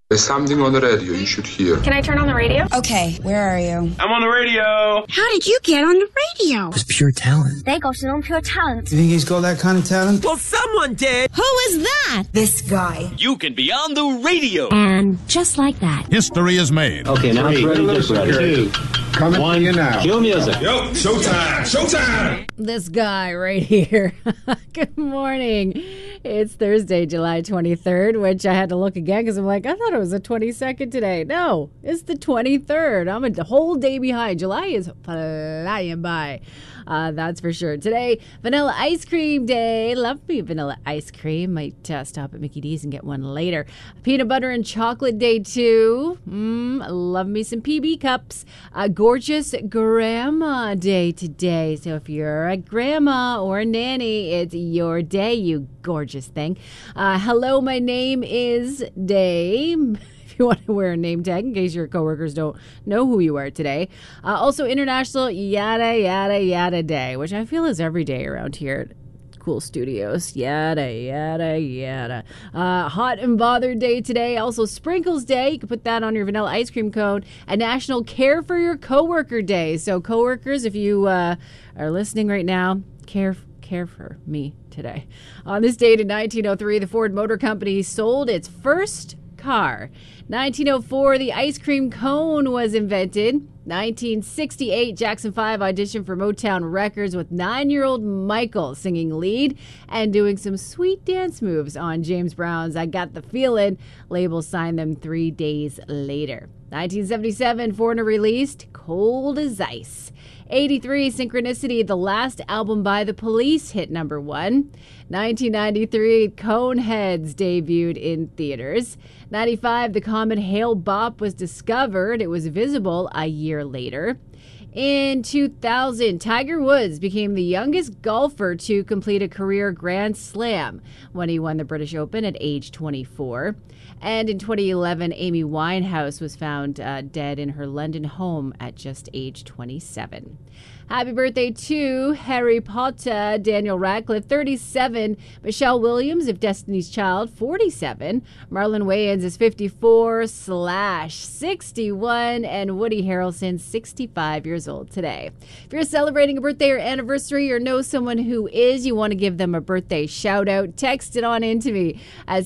There's something on the radio you should hear. Can I turn on the radio? Okay, where are you? I'm on the radio. How did you get on the radio? It's pure talent. They got some pure talent. You think he's got that kind of talent? Well, someone did. Who is that? This guy. You can be on the radio. And just like that. History is made. Okay, now it's ready. Just ready. 2, Coming 1, to you now. Cue music. Yo, showtime! Showtime! This guy right here. Good morning. It's Thursday, July 23rd, which I had to look again because I'm like, I thought it was the 22nd today. No, it's the 23rd. I'm a whole day behind. July is flying by. That's for sure. Today, vanilla ice cream day. Love me vanilla ice cream. Might stop at Mickey D's and get one later. Peanut butter and chocolate day too. Love me some PB cups. Gorgeous grandma day today. So if you're a grandma or a nanny, it's your day, you gorgeous thing. Hello, my name is Dave. You want to wear a name tag in case your coworkers don't know who you are today. Also, International Yada Yada Yada Day, which I feel is every day around here at Cool Studios. Yada Yada Yada. Hot and Bothered Day today. Also, Sprinkles Day. You can put that on your vanilla ice cream cone. A National Care for Your Coworker Day. So, coworkers, if you are listening right now, care for me today. On this date in 1903, the Ford Motor Company sold its first car. 1904, the ice cream cone was invented. 1968, Jackson 5 auditioned for Motown Records with 9-year-old Michael singing lead and doing some sweet dance moves on James Brown's I Got the Feeling. Label signed them 3 days later. 1977, Foreigner released Cold as Ice. 83, Synchronicity, the last album by The Police, hit number 1. 1993, Coneheads debuted in theaters. 95, the comet Hale-Bopp was discovered. It was visible a year later. In 2000, Tiger Woods became the youngest golfer to complete a career Grand Slam when he won the British Open at age 24. And in 2011, Amy Winehouse was found dead in her London home at just age 27. Happy birthday to Harry Potter, Daniel Radcliffe, 37. Michelle Williams of Destiny's Child, 47. Marlon Wayans is 54/61. And Woody Harrelson, 65 years old today. If you're celebrating a birthday or anniversary or know someone who is, you want to give them a birthday shout out, text it on into me at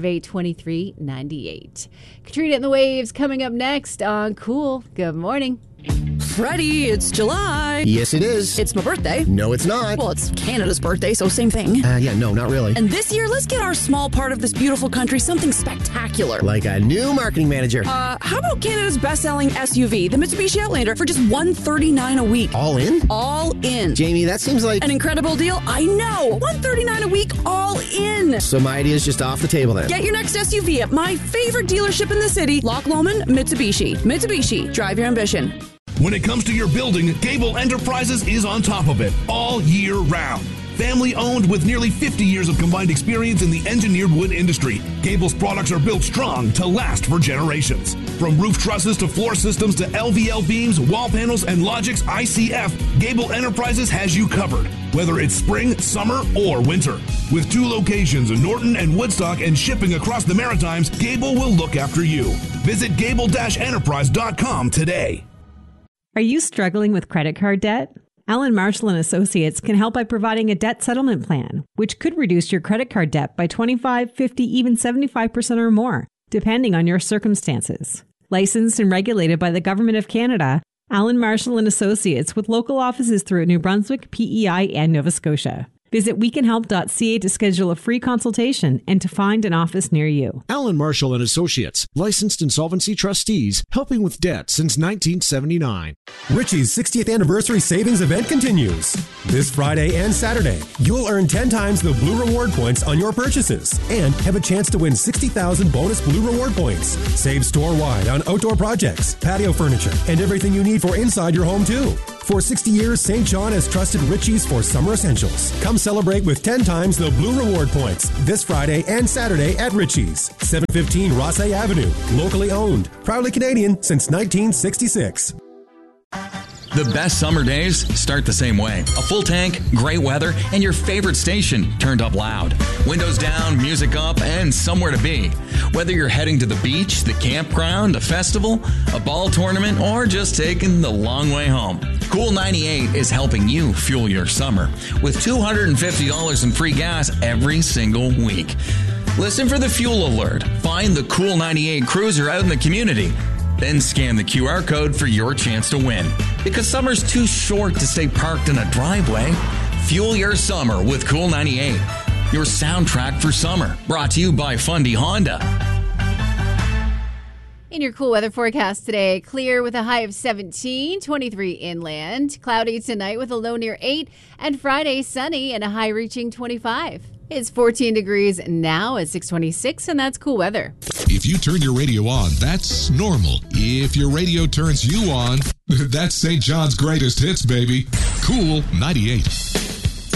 658-2398. Katrina and the Waves coming up next on Cool. Good morning. Freddie, it's July. Yes, it is. It's my birthday. No, it's not. Well, it's Canada's birthday, so same thing. Yeah, no, not really. And this year, let's get our small part of this beautiful country something spectacular. Like a new marketing manager. How about Canada's best-selling SUV, the Mitsubishi Outlander, for just $139 a week? All in? All in. Jamie, that seems like an incredible deal. I know. $139 a week, all in. So my idea is just off the table then. Get your next SUV at my favorite dealership in the city, Loch Lomond Mitsubishi. Mitsubishi, drive your ambition. When it comes to your building, Gable Enterprises is on top of it all year round. Family owned with nearly 50 years of combined experience in the engineered wood industry, Gable's products are built strong to last for generations. From roof trusses to floor systems to LVL beams, wall panels, and Logix ICF, Gable Enterprises has you covered, whether it's spring, summer, or winter. With 2 locations in Norton and Woodstock and shipping across the Maritimes, Gable will look after you. Visit gable-enterprise.com today. Are you struggling with credit card debt? Allen Marshall & Associates can help by providing a debt settlement plan, which could reduce your credit card debt by 25, 50, even 75% or more, depending on your circumstances. Licensed and regulated by the Government of Canada, Allen Marshall & Associates with local offices throughout New Brunswick, PEI, and Nova Scotia. Visit wecanhelp.ca to schedule a free consultation and to find an office near you. Allen Marshall & Associates, licensed insolvency trustees, helping with debt since 1979. Ritchie's 60th anniversary savings event continues. This Friday and Saturday, you'll earn 10 times the Blue Reward points on your purchases and have a chance to win 60,000 bonus Blue Reward points. Save store-wide on outdoor projects, patio furniture, and everything you need for inside your home, too. For 60 years, St. John has trusted Ritchie's for summer essentials. Come celebrate with 10 times the Blue Reward points this Friday and Saturday at Ritchie's, 715 Rossay Avenue. Locally owned, proudly Canadian since 1966. The best summer days start the same way. A full tank, great weather, and your favorite station turned up loud. Windows down, music up, and somewhere to be. Whether you're heading to the beach, the campground, a festival, a ball tournament, or just taking the long way home, Cool 98 is helping you fuel your summer with $250 in free gas every single week. Listen for the fuel alert. Find the Cool 98 cruiser out in the community. Then scan the QR code for your chance to win. Because summer's too short to stay parked in a driveway. Fuel your summer with Cool 98. Your soundtrack for summer. Brought to you by Fundy Honda. In your cool weather forecast today, clear with a high of 17, 23 inland. Cloudy tonight with a low near 8. And Friday sunny and a high reaching 25. It's 14 degrees now at 6:26, and that's cool weather. If you turn your radio on, that's normal. If your radio turns you on, that's St. John's greatest hits, baby. Cool 98.